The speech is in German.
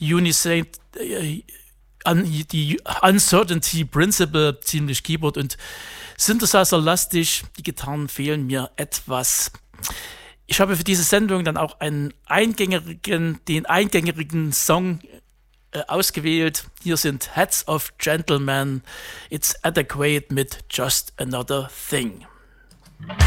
Unisynth, die Uncertainty Principle, ziemlich Keyboard- und Synthesizer-lastig. Die Gitarren fehlen mir etwas. Ich habe für diese Sendung dann auch den eingängigen Song ausgewählt. Hier sind Heads of Gentlemen, It's Adequate mit Just Another Thing.